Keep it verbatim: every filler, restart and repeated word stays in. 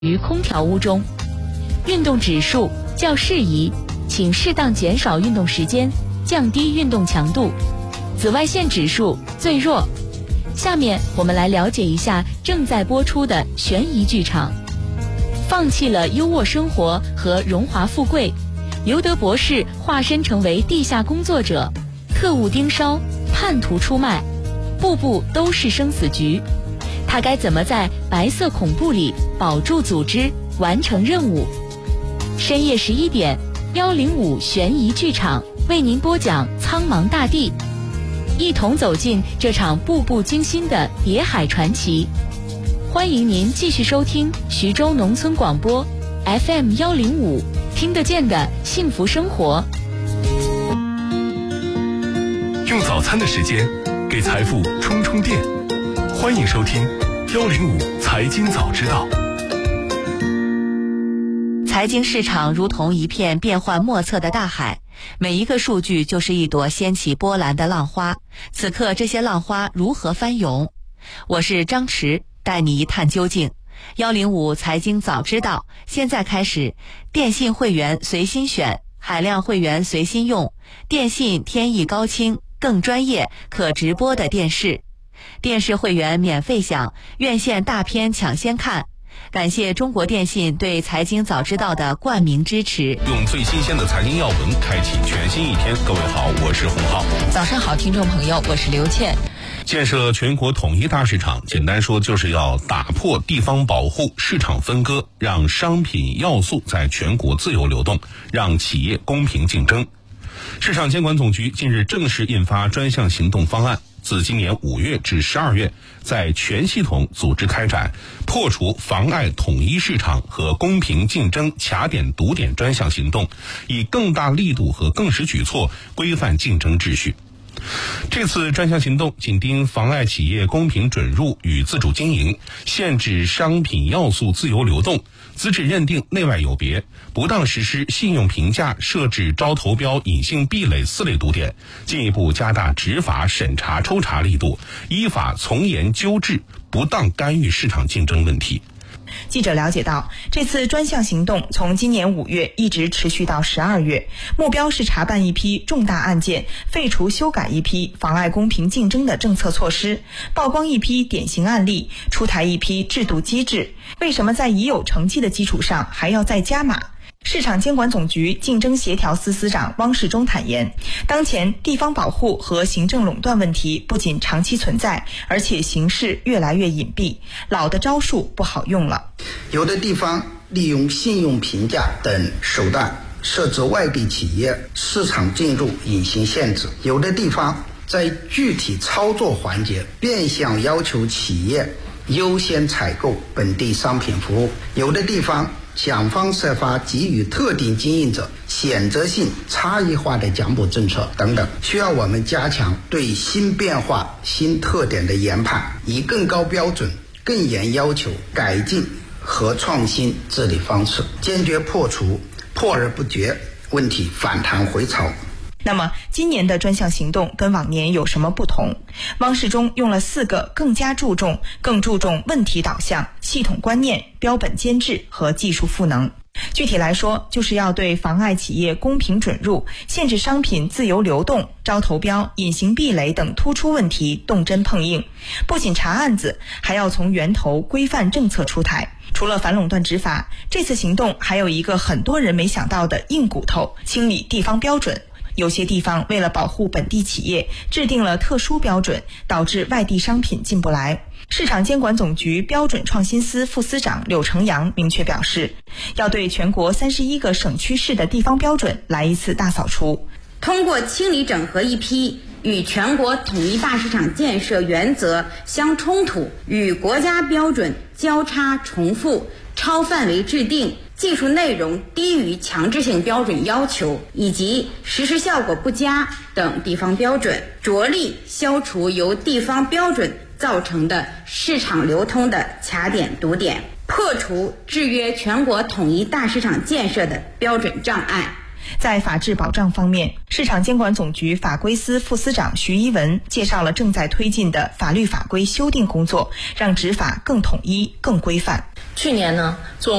于空调屋中。运动指数较适宜，请适当减少运动时间，降低运动强度。紫外线指数最弱。下面我们来了解一下正在播出的悬疑剧场。放弃了优渥生活和荣华富贵，刘德博士化身成为地下工作者，特务盯梢，叛徒出卖，步步都是生死局。他该怎么在白色恐怖里保住组织，完成任务？深夜十一点，幺零五悬疑剧场为您播讲《苍茫大地》，一同走进这场步步惊心的谍海传奇。欢迎您继续收听徐州农村广播 F M 幺零五，听得见的幸福生活。 用早餐的时间给财富充充电，欢迎收听幺零五财经早知道。 财经市场如同一片变幻莫测的大海，每一个数据就是一朵掀起波澜的浪花。此刻这些浪花如何翻涌？我是张弛，带你一探究竟。幺零五财经早知道，现在开始。电信会员随心选，海量会员随心用，电信天翼高清，更专业可直播的电视。电视会员免费享，院线大片抢先看。感谢中国电信对财经早知道的冠名支持。 用最新鲜的财经要闻开启全新一天。各位好，我是洪浩。 早上好，听众朋友，我是刘倩。 建设全国统一大市场，简单说就是要打破地方保护、市场分割，让商品要素在全国自由流动，让企业公平竞争。市场监管总局近日正式印发专项行动方案，自今年五月至十二月，在全系统组织开展破除妨碍统一市场和公平竞争卡点堵点专项行动，以更大力度和更实举措规范竞争秩序。这次专项行动紧盯妨碍企业公平准入与自主经营，限制商品要素自由流动，资质认定内外有别，不当实施信用评价设置招投标隐性壁垒四类堵点，进一步加大执法审查抽查力度，依法从严纠治不当干预市场竞争问题。 记者了解到，这次专项行动从今年五月一直持续到十二月，目标是查办一批重大案件，废除修改一批妨碍公平竞争的政策措施，曝光一批典型案例，出台一批制度机制。为什么在已有成绩的基础上还要再加码？市场监管总局竞争协调司司长汪世忠坦言，当前地方保护和行政垄断问题不仅长期存在，而且形势越来越隐蔽，老的招数不好用了。 有的地方利用信用评价等手段设置外地企业市场进入隐形限制，有的地方在具体操作环节变相要求企业优先采购本地商品服务，有的地方想方设法给予特定经营者选择性差异化的奖补政策等等，需要我们加强对新变化新特点的研判，以更高标准更严要求改进和创新治理方式，坚决破除破而不决问题反弹回潮。 那么今年的专项行动跟往年有什么不同？汪世忠用了四个更加注重、更注重问题导向、系统观念、标本兼治和技术赋能。具体来说，就是要对妨碍企业公平准入、限制商品自由流动、招投标、隐形壁垒等突出问题动真碰硬，不仅查案子，还要从源头规范政策出台。除了反垄断执法，这次行动还有一个很多人没想到的硬骨头，清理地方标准。有些地方为了保护本地企业，制定了特殊标准，导致外地商品进不来。市场监管总局标准创新司副司长柳成阳明确表示，要对全国三十一个省区市的地方标准来一次大扫除， 通过清理整合一批与全国统一大市场建设原则相冲突、与国家标准交叉重复、超范围制定、技术内容低于强制性标准要求以及实施效果不佳等地方标准，着力消除由地方标准造成的市场流通的卡点堵点，破除制约全国统一大市场建设的标准障碍， 在法治保障方面，市场监管总局法规司副司长徐一文介绍了正在推进的法律法规修订工作，让执法更统一、更规范。 去年呢，总